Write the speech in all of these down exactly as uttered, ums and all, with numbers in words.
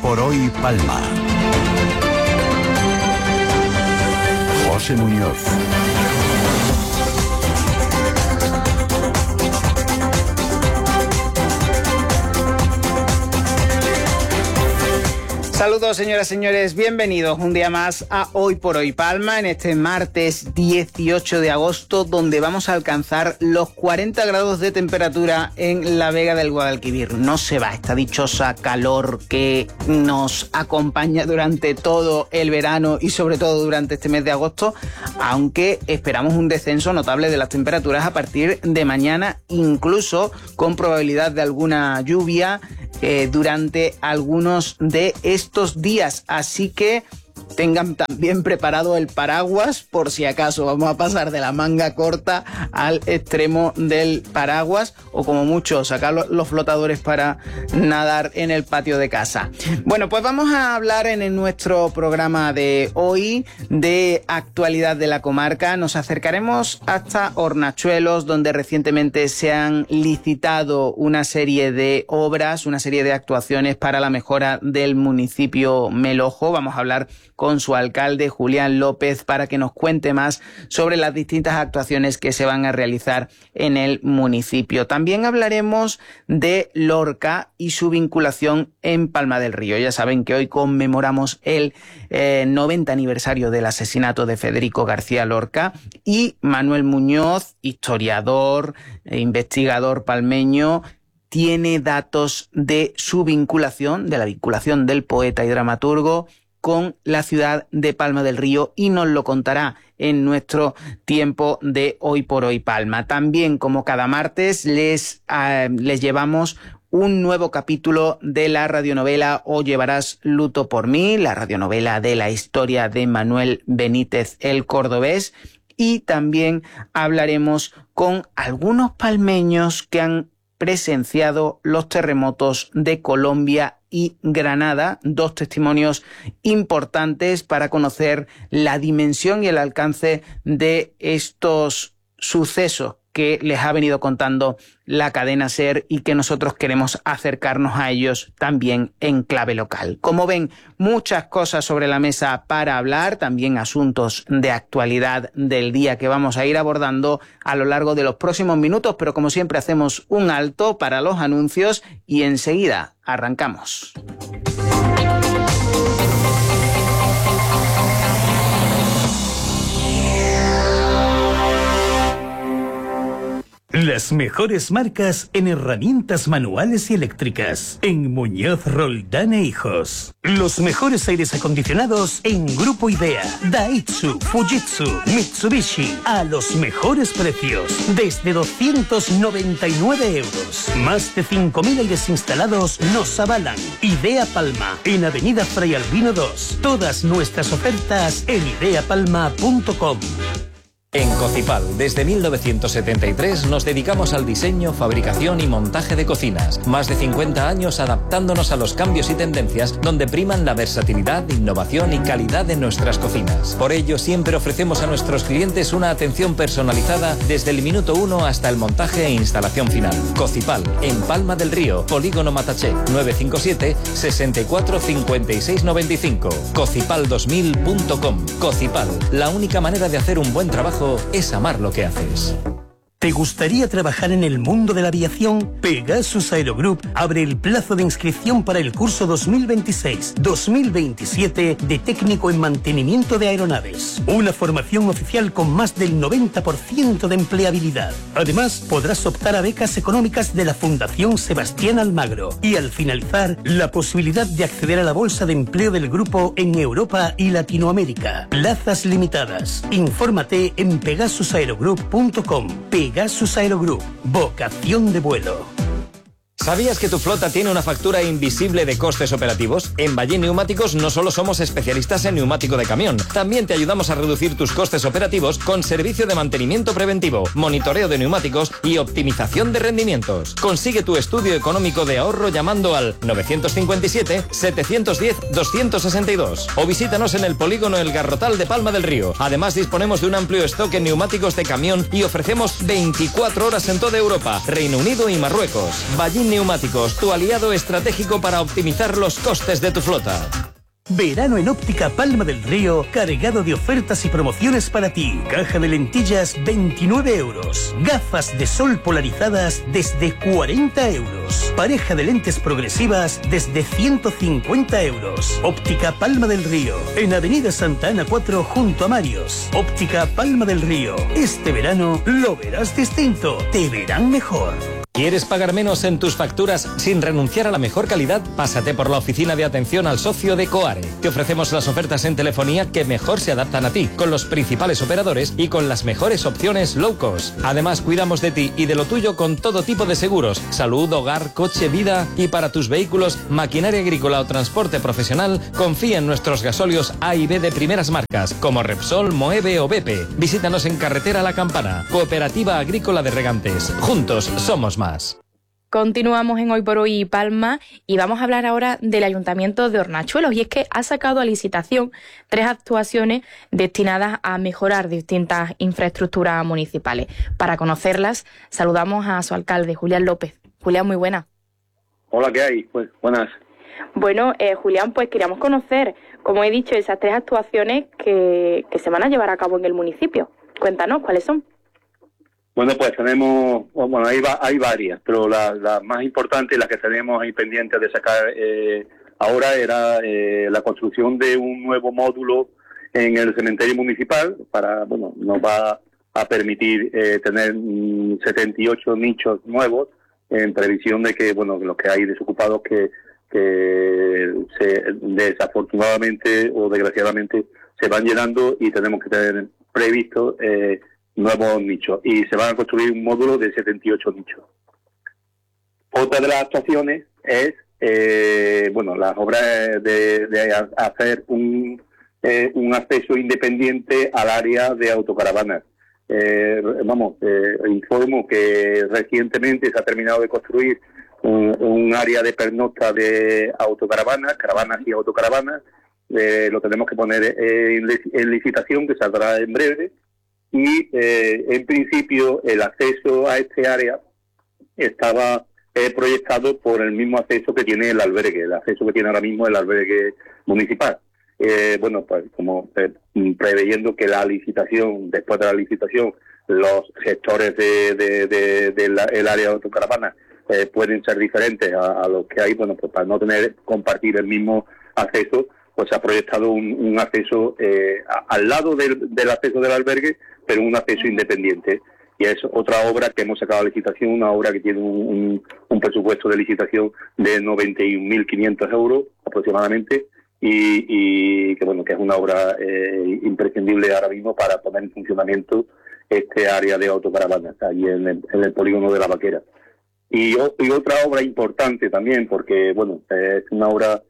por hoy Palma. José Muñoz. Saludos, señoras y señores, bienvenidos un día más a Hoy por Hoy Palma, en este martes dieciocho de agosto, donde vamos a alcanzar los cuarenta grados de temperatura en la Vega del Guadalquivir. No se va esta dichosa calor que nos acompaña durante todo el verano y sobre todo durante este mes de agosto, aunque esperamos un descenso notable de las temperaturas a partir de mañana, incluso con probabilidad de alguna lluvia eh, durante algunos de estos días, así que tengan también preparado el paraguas por si acaso. Vamos a pasar de la manga corta al extremo del paraguas o como mucho sacar los flotadores para nadar en el patio de casa. Bueno, pues vamos a hablar en nuestro programa de hoy de actualidad de la comarca. Nos acercaremos hasta Hornachuelos, donde recientemente se han licitado una serie de obras, una serie de actuaciones para la mejora del municipio Melojo. Vamos a hablar con su alcalde, Julián López, para que nos cuente más sobre las distintas actuaciones que se van a realizar en el municipio. También hablaremos de Lorca y su vinculación en Palma del Río. Ya saben que hoy conmemoramos el eh, noventa aniversario del asesinato de Federico García Lorca, y Manuel Muñoz, historiador e investigador palmeño, tiene datos de su vinculación, de la vinculación del poeta y dramaturgo con la ciudad de Palma del Río, y nos lo contará en nuestro tiempo de Hoy por Hoy Palma. También, como cada martes, les, uh, les llevamos un nuevo capítulo de la radionovela O llevarás luto por mí, la radionovela de la historia de Manuel Benítez el Cordobés, y también hablaremos con algunos palmeños que han presenciado los terremotos de Colombia y Granada, dos testimonios importantes para conocer la dimensión y el alcance de estos sucesos que les ha venido contando la cadena SER y que nosotros queremos acercarnos a ellos también en clave local. Como ven, muchas cosas sobre la mesa para hablar, también asuntos de actualidad del día que vamos a ir abordando a lo largo de los próximos minutos, pero como siempre hacemos un alto para los anuncios y enseguida arrancamos. Las mejores marcas en herramientas manuales y eléctricas en Muñoz Roldán e Hijos. Los mejores aires acondicionados en Grupo Idea, Daihatsu, Fujitsu, Mitsubishi, a los mejores precios, desde doscientos noventa y nueve euros. Más de cinco mil aires instalados nos avalan. Idea Palma, en Avenida Fray Albino dos. Todas nuestras ofertas en idea palma punto com. En Cocipal, desde mil novecientos setenta y tres, nos dedicamos al diseño, fabricación y montaje de cocinas. Más de cincuenta años adaptándonos a los cambios y tendencias, donde priman la versatilidad, innovación y calidad de nuestras cocinas. Por ello, siempre ofrecemos a nuestros clientes una atención personalizada desde el minuto uno hasta el montaje e instalación final. Cocipal, en Palma del Río, Polígono Mataché, nueve cinco siete, seis cuatro, cinco seis nueve cinco. Cocipal dos mil punto com. Cocipal, la única manera de hacer un buen trabajo es amar lo que haces. ¿Te gustaría trabajar en el mundo de la aviación? Pegasus Aerogroup abre el plazo de inscripción para el curso dos mil veintiséis dos mil veintisiete de técnico en mantenimiento de aeronaves. Una formación oficial con más del noventa por ciento de empleabilidad. Además, podrás optar a becas económicas de la Fundación Sebastián Almagro y al finalizar, la posibilidad de acceder a la bolsa de empleo del grupo en Europa y Latinoamérica. Plazas limitadas. Infórmate en pegasus aerogroup punto com. Pegasus Aerogroup, vocación de vuelo. ¿Sabías que tu flota tiene una factura invisible de costes operativos? En Ballín Neumáticos no solo somos especialistas en neumático de camión, también te ayudamos a reducir tus costes operativos con servicio de mantenimiento preventivo, monitoreo de neumáticos y optimización de rendimientos. Consigue tu estudio económico de ahorro llamando al nueve cinco siete, siete uno cero, dos seis dos o visítanos en el polígono El Garrotal de Palma del Río. Además, disponemos de un amplio stock en neumáticos de camión y ofrecemos veinticuatro horas en toda Europa, Reino Unido y Marruecos. Ballín Neumáticos, tu aliado estratégico para optimizar los costes de tu flota. Verano en Óptica Palma del Río, cargado de ofertas y promociones para ti. Caja de lentillas, veintinueve euros. Gafas de sol polarizadas desde cuarenta euros. Pareja de lentes progresivas desde ciento cincuenta euros. Óptica Palma del Río, en Avenida Santa Ana cuatro, junto a Marios. Óptica Palma del Río. Este verano lo verás distinto. Te verán mejor. ¿Quieres pagar menos en tus facturas sin renunciar a la mejor calidad? Pásate por la oficina de atención al socio de Coare. Te ofrecemos las ofertas en telefonía que mejor se adaptan a ti, con los principales operadores y con las mejores opciones low cost. Además, cuidamos de ti y de lo tuyo con todo tipo de seguros: salud, hogar, coche, vida. Y para tus vehículos, maquinaria agrícola o transporte profesional, confía en nuestros gasóleos A y B de primeras marcas, como Repsol, Moeve o B P. Visítanos en Carretera La Campana, Cooperativa Agrícola de Regantes. Juntos somos más. Continuamos en Hoy por Hoy Palma y vamos a hablar ahora del Ayuntamiento de Hornachuelos, y es que ha sacado a licitación tres actuaciones destinadas a mejorar distintas infraestructuras municipales. Para conocerlas, saludamos a su alcalde, Julián López. Julián, muy buena. Hola, ¿qué hay? Pues buenas. Bueno, eh, Julián, pues queríamos conocer, como he dicho, esas tres actuaciones que, que se van a llevar a cabo en el municipio. Cuéntanos, ¿cuáles son? Bueno, pues tenemos, bueno, hay, hay varias, pero la, la más importante y la que tenemos ahí pendiente de sacar eh, ahora era eh, la construcción de un nuevo módulo en el cementerio municipal. Para, bueno, nos va a permitir eh, tener mm, setenta y ocho nichos nuevos, en previsión de que, bueno, los que hay desocupados que, que se, desafortunadamente o desgraciadamente se van llenando, y tenemos que tener previsto eh, nuevos nichos, y se van a construir un módulo de setenta y ocho nichos. Otra de las actuaciones es eh, bueno, las obras de, de hacer un, eh, un acceso independiente al área de autocaravanas. Eh, vamos, eh, informo que recientemente se ha terminado de construir un, un área de pernocta de autocaravanas, caravanas y autocaravanas. Eh, lo tenemos que poner en, en licitación, que saldrá en breve. Y eh, en principio el acceso a este área estaba eh, proyectado por el mismo acceso que tiene el albergue, el acceso que tiene ahora mismo el albergue municipal. Eh, bueno, pues como eh, preveyendo que la licitación, después de la licitación, los sectores de, de, de, de la, el área de autocaravana eh, pueden ser diferentes a, a los que hay, bueno, pues para no tener compartir el mismo acceso, pues se ha proyectado un, un acceso eh, a, al lado del, del acceso del albergue, pero un acceso independiente. Y es otra obra que hemos sacado a licitación, una obra que tiene un, un, un presupuesto de licitación de noventa y un mil quinientos euros aproximadamente, y, y que bueno, que es una obra eh, imprescindible ahora mismo para poner en funcionamiento este área de autocaravanas allí en el, en el polígono de La Vaquera. Y, y otra obra importante también, porque bueno, es una obra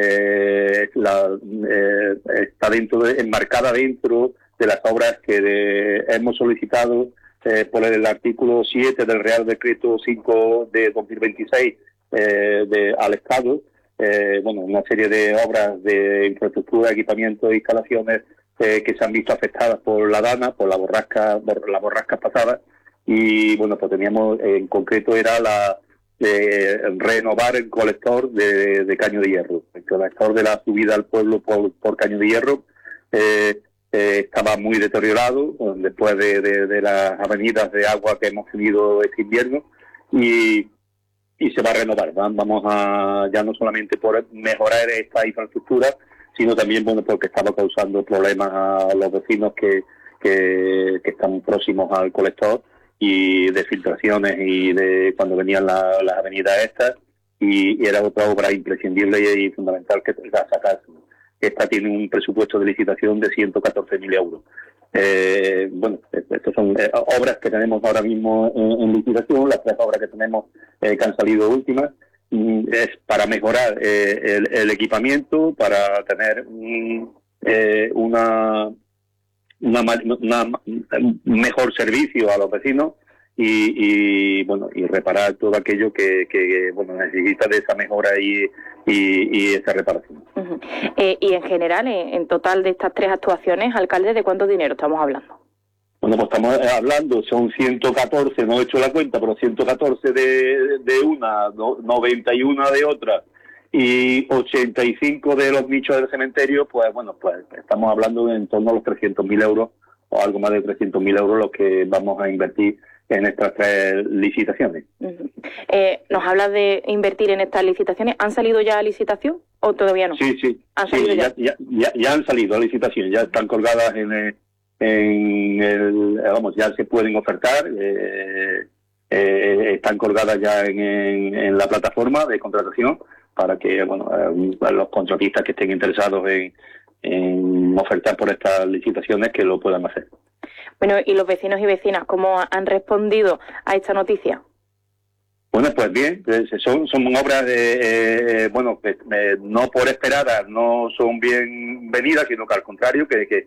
eh, la, eh, está dentro de, enmarcada dentro de las obras que de, hemos solicitado eh, por el artículo siete del Real Decreto cinco de dos mil veintiséis eh, de, al Estado. Eh, bueno, una serie de obras de infraestructura, equipamiento e instalaciones eh, que se han visto afectadas por la DANA, por la borrasca, por las borrascas pasadas. Y bueno, pues teníamos, en concreto era la eh, renovar el colector de, de Caño de Hierro, el colector de la subida al pueblo por, por Caño de Hierro. Eh, eh, estaba muy deteriorado después de, de, de las avenidas de agua que hemos tenido este invierno, y, y se va a renovar. ¿no? Vamos a, ya no solamente por mejorar esta infraestructura, sino también bueno porque estaba causando problemas a los vecinos que, que, que están próximos al colector, y de filtraciones y de cuando venían la, las avenidas estas, y, y era otra obra imprescindible y, y fundamental que la sacarse. Esta tiene un presupuesto de licitación de ciento catorce mil euros. Eh, bueno, estas son eh, obras que tenemos ahora mismo en, en licitación. Las tres obras que tenemos eh, que han salido últimas mm, es para mejorar eh, el, el equipamiento, para tener mm, eh, una, una, una mejor servicio a los vecinos, y, y bueno, y reparar todo aquello que, que bueno necesita de esa mejora y, y, y esa reparación. Uh-huh. eh, y en general, en, en total de estas tres actuaciones, alcalde, ¿de cuánto dinero estamos hablando? Bueno, pues estamos hablando, son ciento catorce, no he hecho la cuenta, pero ciento catorce de, de una, no, noventa y uno de otra, y ochenta y cinco de los nichos del cementerio, pues bueno, pues estamos hablando de en torno a los trescientos mil euros, o algo más de trescientos mil euros los que vamos a invertir en estas tres licitaciones. Uh-huh. Eh, ¿Nos hablas de invertir en estas licitaciones? ¿Han salido ya a licitación o todavía no? Sí, sí, ¿Han sí salido ya, ya, ya, ya han salido a licitación, ya están colgadas en el, en el vamos, ya se pueden ofertar, eh, eh, están colgadas ya en, en, en la plataforma de contratación para que, bueno, eh, los contratistas que estén interesados en, en ofertar por estas licitaciones que lo puedan hacer. Bueno, ¿y los vecinos y vecinas cómo han respondido a esta noticia? Bueno, pues bien, son, son obras, de, eh, bueno, que eh, no por esperadas, no son bienvenidas, sino que al contrario, que, que,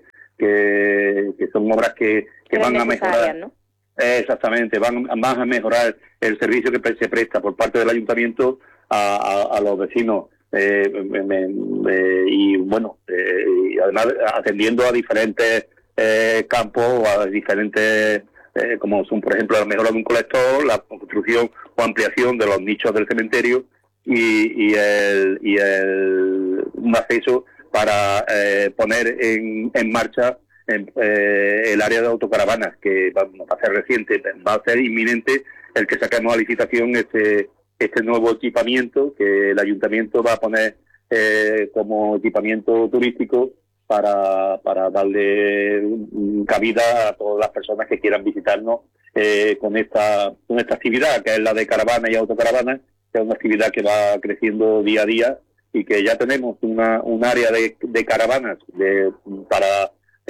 que, que son obras que, que van a mejorar. ¿No? Eh, exactamente, van, van a mejorar el servicio que se presta por parte del ayuntamiento a, a, a los vecinos. Eh, me, me, me, y bueno, eh, y además atendiendo a diferentes eh, campos, a diferentes, eh, como son por ejemplo la mejora de un colector, la construcción o ampliación de los nichos del cementerio y, y, el, y el, un acceso para eh, poner en, en marcha en, eh, el área de autocaravanas, que va, va a ser reciente, va a ser inminente el que saquemos a licitación este este nuevo equipamiento que el ayuntamiento va a poner eh, como equipamiento turístico para, para darle cabida a todas las personas que quieran visitarnos eh, con esta con esta actividad, que es la de caravana y autocaravana, que es una actividad que va creciendo día a día y que ya tenemos una un área de, de caravanas de, para,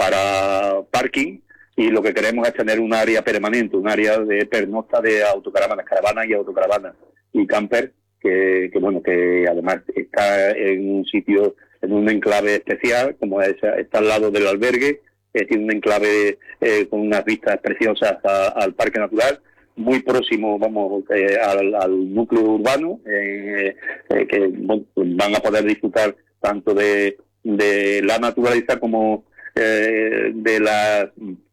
para parking, y lo que queremos es tener un área permanente, un área de pernocta de autocaravanas, caravanas y autocaravanas y camper, que, que bueno, que además está en un sitio, en un enclave especial, como es, está al lado del albergue, eh, tiene un enclave eh, con unas vistas preciosas a, al Parque Natural, muy próximo, vamos, eh, al, al núcleo urbano, eh, eh, que bueno, van a poder disfrutar tanto de, de la naturaleza como eh, de, la,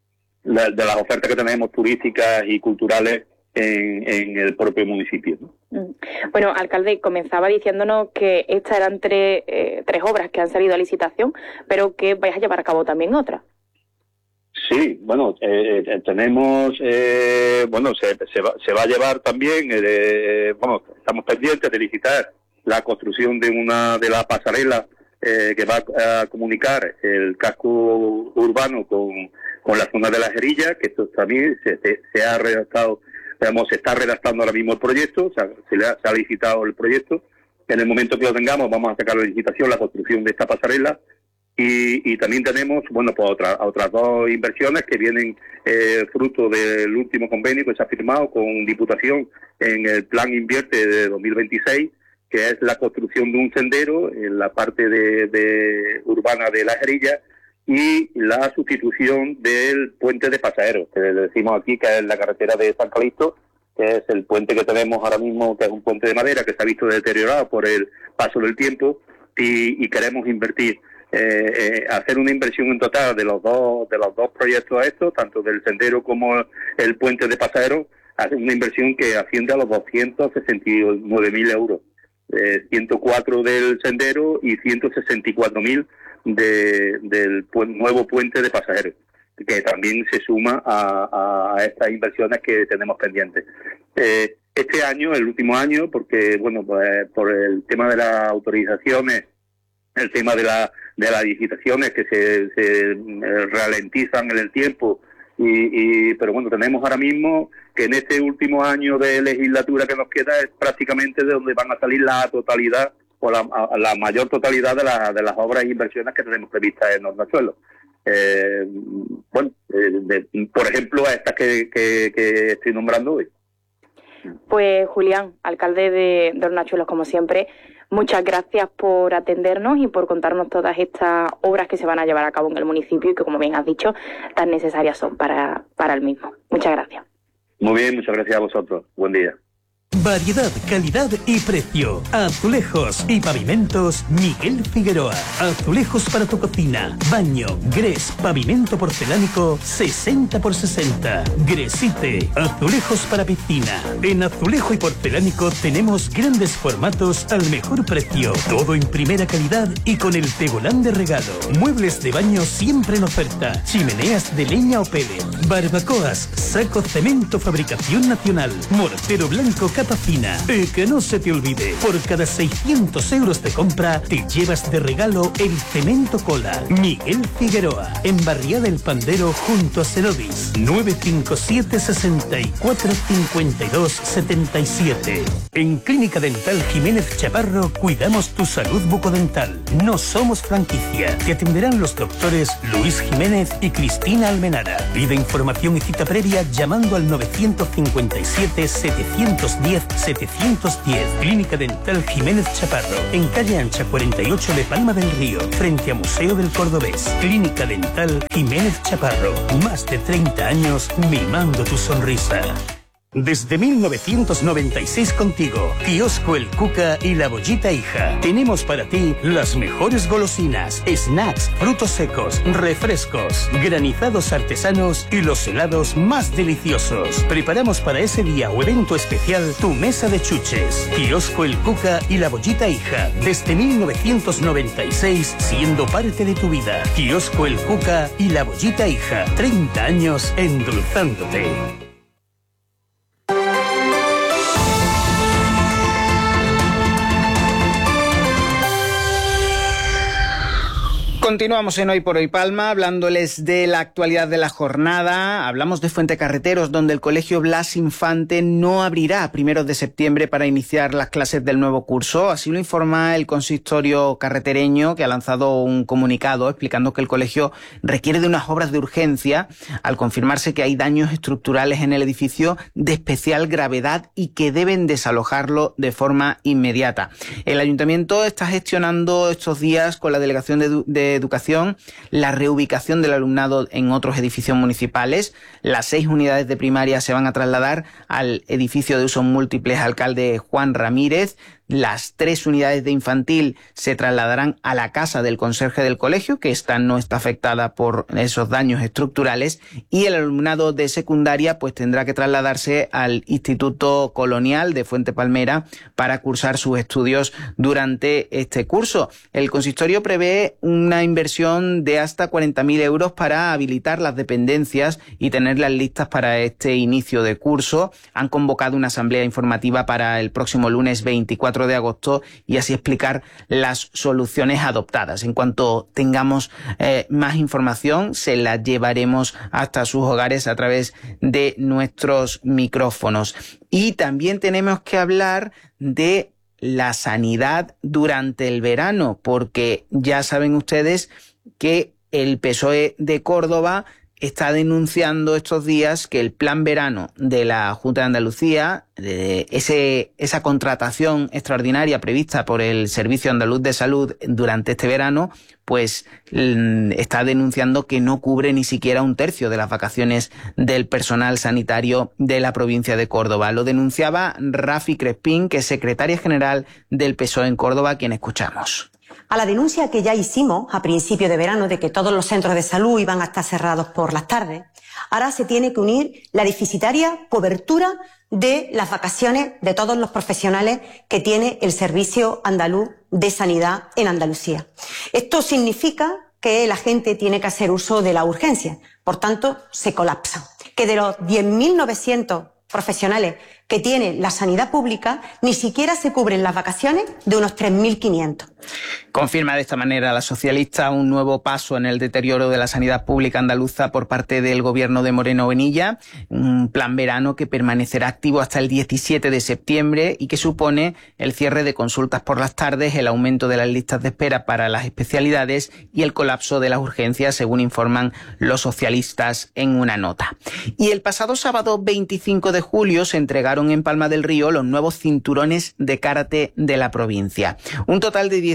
la, de las ofertas que tenemos turísticas y culturales En, en el propio municipio, ¿no? Bueno, alcalde, comenzaba diciéndonos que estas eran tres, eh, tres obras que han salido a licitación, pero que vais a llevar a cabo también otras. Sí, bueno, eh, eh, tenemos, eh, bueno, se, se, va, se va a llevar también, eh, bueno, estamos pendientes de licitar la construcción de una de la pasarela eh, que va a, a comunicar el casco urbano con, con la zona de la Jerilla, que esto también se, se, se ha redactado. Digamos, se está redactando ahora mismo el proyecto, o sea, se, le ha, se ha licitado el proyecto. En el momento que lo tengamos, vamos a sacar la licitación, la construcción de esta pasarela. Y, y también tenemos, bueno, pues otra, otras dos inversiones que vienen eh, fruto del último convenio que se ha firmado con Diputación en el Plan Invierte de dos mil veintiséis, que es la construcción de un sendero en la parte de, de urbana de La Jerilla y la sustitución del puente de pasajeros, que le decimos aquí que es la carretera de San Calixto, que es el puente que tenemos ahora mismo, que es un puente de madera que se ha visto deteriorado por el paso del tiempo, y, y queremos invertir, eh, eh, hacer una inversión en total de los dos de los dos proyectos estos, tanto del sendero como el puente de pasajeros, hacer una inversión que asciende a los doscientos sesenta y nueve mil euros, eh, ciento cuatro del sendero y ciento sesenta y cuatro mil De, del pu nuevo puente de pasajeros, que también se suma a, a estas inversiones que tenemos pendientes. Eh, este año, el último año, porque bueno, pues, por el tema de las autorizaciones, el tema de, la, de las licitaciones que se, se ralentizan en el tiempo, y, y pero bueno, tenemos ahora mismo que en este último año de legislatura que nos queda es prácticamente de donde van a salir la totalidad o la, la mayor totalidad de, la, de las obras e inversiones que tenemos previstas en Hornachuelos. Eh, bueno, eh, de, por ejemplo, a estas que, que, que estoy nombrando hoy. Pues Julián, alcalde de, de Hornachuelos, como siempre, muchas gracias por atendernos y por contarnos todas estas obras que se van a llevar a cabo en el municipio y que, como bien has dicho, tan necesarias son para, para el mismo. Muchas gracias. Muy bien, muchas gracias a vosotros. Buen día. Variedad, calidad y precio. Azulejos y pavimentos Miguel Figueroa. Azulejos para tu cocina, baño, grés, pavimento porcelánico sesenta por sesenta. Gresite, azulejos para piscina. En azulejo y porcelánico tenemos grandes formatos al mejor precio. Todo en primera calidad y con el tegolán de regalo. Muebles de baño siempre en oferta. Chimeneas de leña o pellet. Barbacoas, saco cemento fabricación nacional. Mortero blanco capa fina. Y que no se te olvide, por cada seiscientos euros de compra te llevas de regalo el cemento cola. Miguel Figueroa, en Barriada del Pandero junto a Cerodis. nueve cinco siete, seis cuatro, cinco dos siete siete. En Clínica Dental Jiménez Chaparro cuidamos tu salud bucodental. No somos franquicia. Te atenderán los doctores Luis Jiménez y Cristina Almenara. Pide información y cita previa llamando al novecientos cincuenta y siete, setecientos diez, setecientos diez. Clínica Dental Jiménez Chaparro, en calle Ancha cuarenta y ocho de Palma del Río, frente a Museo del Cordobés. Clínica Dental Jiménez Chaparro, más de treinta años mimando tu sonrisa. Desde mil novecientos noventa y seis contigo, Kiosco El Cuca y La Bollita Hija. Tenemos para ti las mejores golosinas, snacks, frutos secos, refrescos, granizados artesanos y los helados más deliciosos. Preparamos para ese día o evento especial tu mesa de chuches. Kiosco El Cuca y La Bollita Hija. Desde mil novecientos noventa y seis, siendo parte de tu vida. Kiosco El Cuca y La Bollita Hija. treinta años endulzándote. Continuamos en Hoy por Hoy Palma, hablándoles de la actualidad de la jornada. Hablamos de Fuentecarreteros, donde el Colegio Blas Infante no abrirá a primeros de septiembre para iniciar las clases del nuevo curso. Así lo informa el consistorio carretereño, que ha lanzado un comunicado explicando que el colegio requiere de unas obras de urgencia al confirmarse que hay daños estructurales en el edificio de especial gravedad y que deben desalojarlo de forma inmediata. El ayuntamiento está gestionando estos días con la delegación de, de Educación la reubicación del alumnado en otros edificios municipales. Las seis unidades de primaria se van a trasladar al edificio de usos múltiples Alcalde Juan Ramírez. Las tres unidades de infantil se trasladarán a la casa del conserje del colegio, que esta no está afectada por esos daños estructurales, y el alumnado de secundaria pues tendrá que trasladarse al Instituto Colonial de Fuente Palmera para cursar sus estudios durante este curso. El consistorio prevé una inversión de hasta cuarenta mil euros para habilitar las dependencias y tenerlas listas para este inicio de curso. Han convocado una asamblea informativa para el próximo lunes veinticuatro de agosto y así explicar las soluciones adoptadas. En cuanto tengamos eh, más información, se la llevaremos hasta sus hogares a través de nuestros micrófonos. Y también tenemos que hablar de la sanidad durante el verano, porque ya saben ustedes que el P S O E de Córdoba está denunciando estos días que el plan verano de la Junta de Andalucía, de ese, esa contratación extraordinaria prevista por el Servicio Andaluz de Salud durante este verano, pues está denunciando que no cubre ni siquiera un tercio de las vacaciones del personal sanitario de la provincia de Córdoba. Lo denunciaba Rafi Crespín, que es secretaria general del P S O E en Córdoba, a quien escuchamos. A la denuncia que ya hicimos a principio de verano de que todos los centros de salud iban a estar cerrados por las tardes, ahora se tiene que unir la deficitaria cobertura de las vacaciones de todos los profesionales que tiene el Servicio Andaluz de Sanidad en Andalucía. Esto significa que la gente tiene que hacer uso de la urgencia, por tanto se colapsa. Que de los diez mil novecientos profesionales que tiene la sanidad pública, ni siquiera se cubren las vacaciones de unos tres mil quinientos. Confirma de esta manera la socialista un nuevo paso en el deterioro de la sanidad pública andaluza por parte del gobierno de Moreno Bonilla, un plan verano que permanecerá activo hasta el diecisiete de septiembre y que supone el cierre de consultas por las tardes, el aumento de las listas de espera para las especialidades y el colapso de las urgencias, según informan los socialistas en una nota. Y el pasado sábado veinticinco de julio se entregaron en Palma del Río los nuevos cinturones de karate de la provincia. Un total de dieciocho aspirantes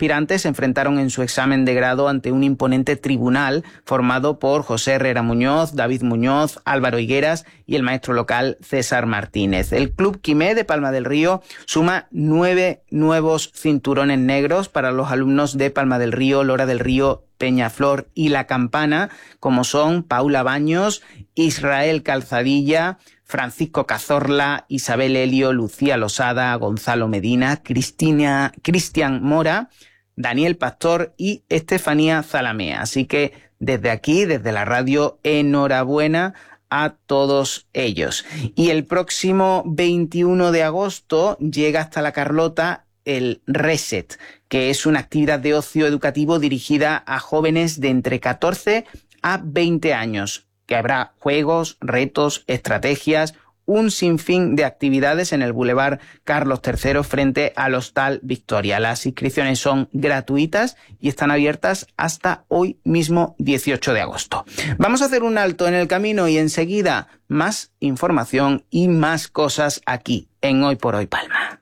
aspirantes se enfrentaron en su examen de grado ante un imponente tribunal formado por José Herrera Muñoz, David Muñoz, Álvaro Higueras y el maestro local César Martínez. El Club Quimé de Palma del Río suma nueve nuevos cinturones negros para los alumnos de Palma del Río, Lora del Río, Peñaflor y La Campana, como son Paula Baños, Israel Calzadilla, Francisco Cazorla, Isabel Helio, Lucía Losada, Gonzalo Medina, Cristina, Cristian Mora, Daniel Pastor y Estefanía Zalamea. Así que desde aquí, desde la radio, enhorabuena a todos ellos. Y el próximo veintiuno de agosto llega hasta La Carlota el Reset, que es una actividad de ocio educativo dirigida a jóvenes de entre catorce a veinte años, que habrá juegos, retos, estrategias, un sinfín de actividades en el Boulevard Carlos tercero frente al Hostal Victoria. Las inscripciones son gratuitas y están abiertas hasta hoy mismo, dieciocho de agosto. Vamos a hacer un alto en el camino y enseguida más información y más cosas aquí en Hoy por Hoy Palma.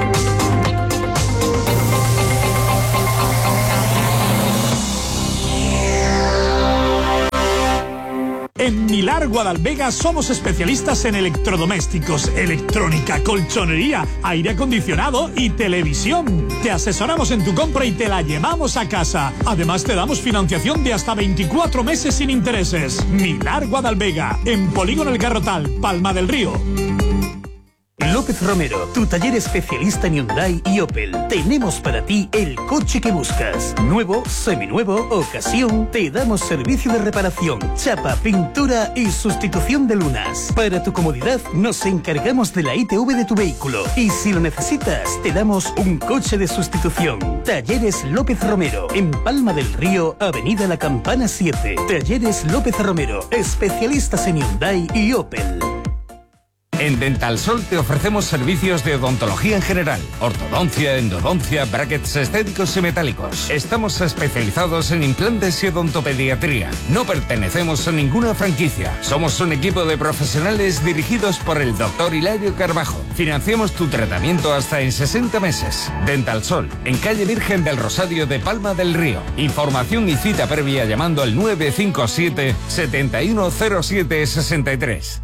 En Milar Guadalvega somos especialistas en electrodomésticos, electrónica, colchonería, aire acondicionado y televisión. Te asesoramos en tu compra y te la llevamos a casa. Además te damos financiación de hasta veinticuatro meses sin intereses. Milar Guadalvega, en Polígono El Garrotal, Palma del Río. López Romero, tu taller especialista en Hyundai y Opel. Tenemos para ti el coche que buscas. Nuevo, seminuevo, ocasión. Te damos servicio de reparación, chapa, pintura y sustitución de lunas. Para tu comodidad, nos encargamos de la I T V de tu vehículo. Y si lo necesitas, te damos un coche de sustitución. Talleres López Romero, en Palma del Río, Avenida La Campana siete. Talleres López Romero, especialistas en Hyundai y Opel. En Dental Sol te ofrecemos servicios de odontología en general, ortodoncia, endodoncia, brackets estéticos y metálicos. Estamos especializados en implantes y odontopediatría. No pertenecemos a ninguna franquicia. Somos un equipo de profesionales dirigidos por el doctor Hilario Carbajo. Financiamos tu tratamiento hasta en sesenta meses. Dental Sol, en calle Virgen del Rosario de Palma del Río. Información y cita previa llamando al nueve cinco siete, siete uno cero siete seis tres.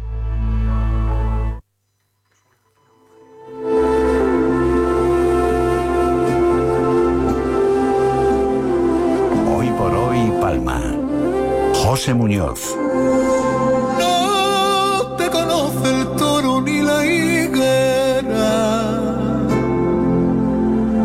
Palma. José Muñoz.